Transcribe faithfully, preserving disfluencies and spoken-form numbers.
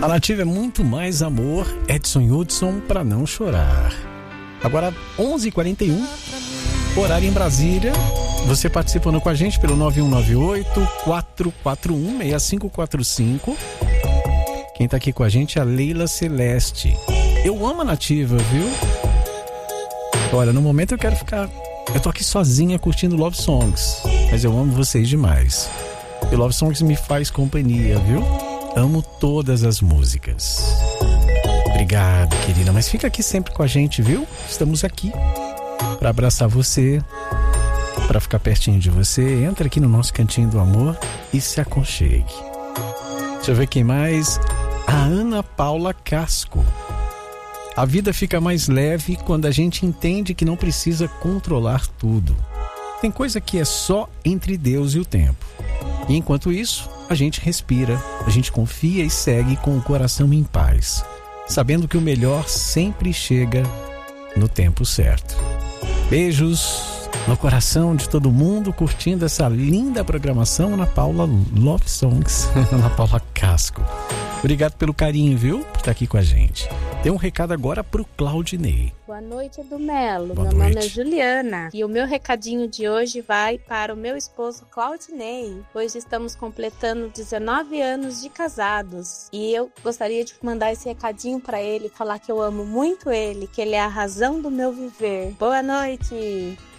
A Nativa é muito mais amor. Edson Hudson, pra não chorar. Agora, onze e quarenta e um, horário em Brasília. Você participando com a gente pelo nove um nove oito, quatro quatro um, seis cinco quatro cinco. Quem tá aqui com a gente é a Leila Celeste. Eu amo a Nativa, viu? Olha, no momento eu quero ficar... Eu tô aqui sozinha curtindo Love Songs, mas eu amo vocês demais. E Love Songs me faz companhia, viu? Amo todas as músicas. Obrigado, querida. Mas fica aqui sempre com a gente, viu? Estamos aqui para abraçar você, para ficar pertinho de você. Entra aqui no nosso cantinho do amor e se aconchegue. Deixa eu ver quem mais. A Ana Paula Casco. A vida fica mais leve quando a gente entende que não precisa controlar tudo. Tem coisa que é só entre Deus e o tempo. E enquanto isso, a gente respira, a gente confia e segue com o coração em paz, sabendo que o melhor sempre chega no tempo certo. Beijos no coração de todo mundo, curtindo essa linda programação. Ana Paula Love Songs, Ana Paula Casco. Obrigado pelo carinho, viu? Por estar aqui com a gente. Tem um recado agora pro Claudinei. Boa noite, Edu Melo. Boa meu noite. nome é Juliana e o meu recadinho de hoje vai para o meu esposo Claudinei. Hoje estamos completando dezenove anos de casados e eu gostaria de mandar esse recadinho para ele, falar que eu amo muito ele, que ele é a razão do meu viver. Boa noite!